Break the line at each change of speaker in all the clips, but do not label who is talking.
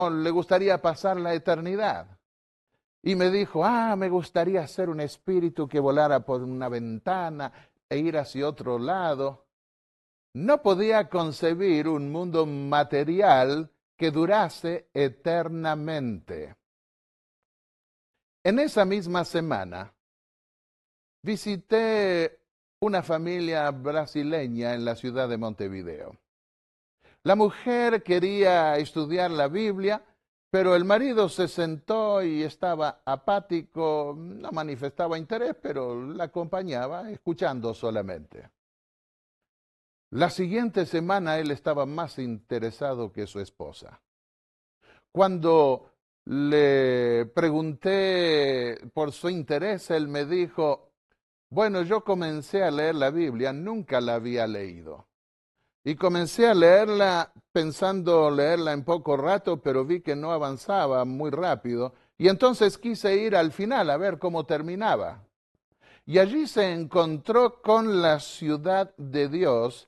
le gustaría pasar la eternidad. Y me dijo, me gustaría ser un espíritu que volara por una ventana e ir hacia otro lado. No podía concebir un mundo material que durase eternamente. En esa misma semana visité una familia brasileña en la ciudad de Montevideo. La mujer quería estudiar la Biblia, pero el marido se sentó y estaba apático, no manifestaba interés, pero la acompañaba, escuchando solamente. La siguiente semana él estaba más interesado que su esposa. Cuando le pregunté por su interés, él me dijo, bueno, yo comencé a leer la Biblia, nunca la había leído. Y comencé a leerla pensando leerla en poco rato, pero vi que no avanzaba muy rápido. Y entonces quise ir al final a ver cómo terminaba. Y allí se encontró con la ciudad de Dios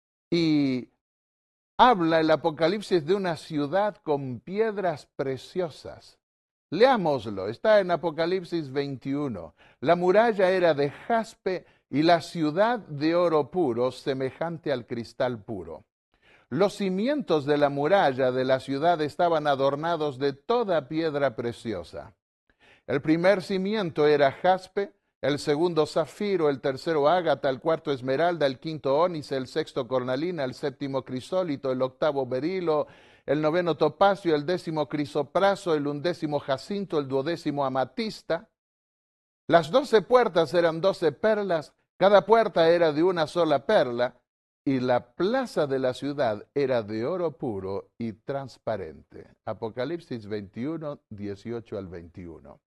y habla el Apocalipsis de una ciudad con piedras preciosas. Leámoslo, está en Apocalipsis 21. La muralla era de jaspe y la ciudad de oro puro, semejante al cristal puro. Los cimientos de la muralla de la ciudad estaban adornados de toda piedra preciosa. El primer cimiento era jaspe, el segundo zafiro, el tercero ágata, el cuarto esmeralda, el quinto ónice, el sexto cornalina, el séptimo crisólito, el octavo berilo, el noveno topacio, el décimo crisopraso, el undécimo jacinto, el duodécimo amatista. Las 12 puertas eran 12 perlas, cada puerta era de una sola perla, y la plaza de la ciudad era de oro puro y transparente. Apocalipsis 21, 18 al 21.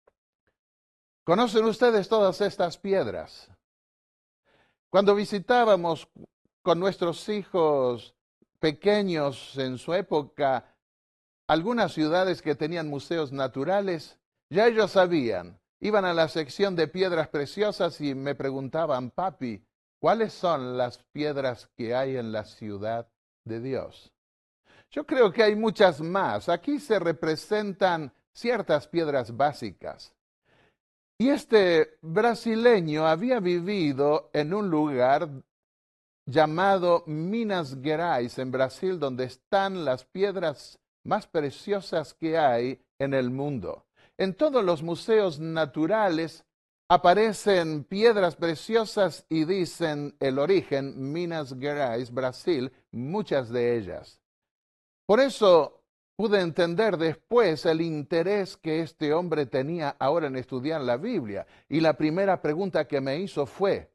¿Conocen ustedes todas estas piedras? Cuando visitábamos con nuestros hijos pequeños en su época algunas ciudades que tenían museos naturales, ya ellos sabían, iban a la sección de piedras preciosas y me preguntaban, papi, ¿cuáles son las piedras que hay en la ciudad de Dios? Yo creo que hay muchas más. Aquí se representan ciertas piedras básicas. Y este brasileño había vivido en un lugar llamado Minas Gerais, en Brasil, donde están las piedras más preciosas que hay en el mundo. En todos los museos naturales aparecen piedras preciosas y dicen el origen, Minas Gerais, Brasil, muchas de ellas. Por eso pude entender después el interés que este hombre tenía ahora en estudiar la Biblia. Y la primera pregunta que me hizo fue,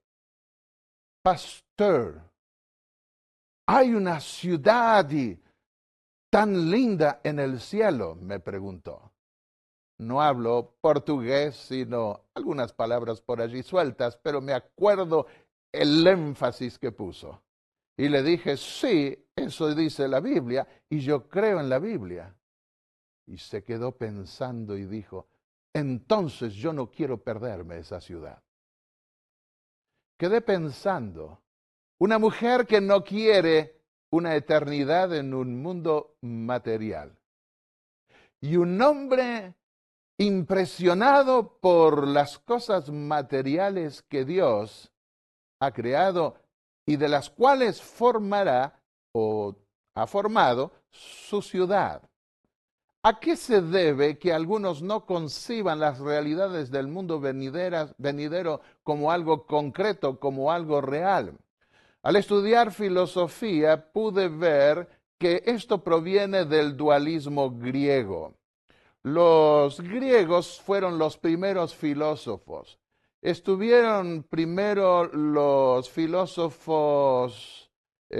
Pastor, ¿hay una ciudad tan linda en el cielo? Me preguntó. No hablo portugués, sino algunas palabras por allí sueltas, pero me acuerdo el énfasis que puso. Y le dije, sí, eso dice la Biblia, y yo creo en la Biblia. Y se quedó pensando y dijo, entonces yo no quiero perderme esa ciudad. Quedé pensando, una mujer que no quiere una eternidad en un mundo material. Y un hombre impresionado por las cosas materiales que Dios ha creado y de las cuales formará o ha formado su ciudad. ¿A qué se debe que algunos no conciban las realidades del mundo venidero como algo concreto, como algo real? Al estudiar filosofía pude ver que esto proviene del dualismo griego. Los griegos fueron los primeros filósofos. Estuvieron primero los filósofos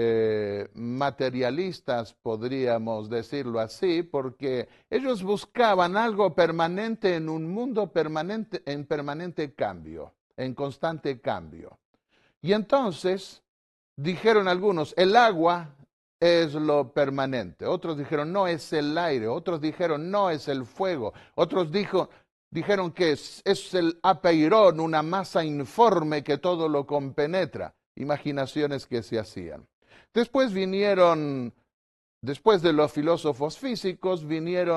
materialistas, podríamos decirlo así, porque ellos buscaban algo permanente en un mundo permanente, en permanente cambio, en constante cambio. Y entonces dijeron algunos, el agua es lo permanente. Otros dijeron, no es el aire. Otros dijeron, no es el fuego. Otros dijeron que es el apeirón, una masa informe que todo lo compenetra. Imaginaciones que se hacían. Después vinieron Después de los filósofos físicos vinieron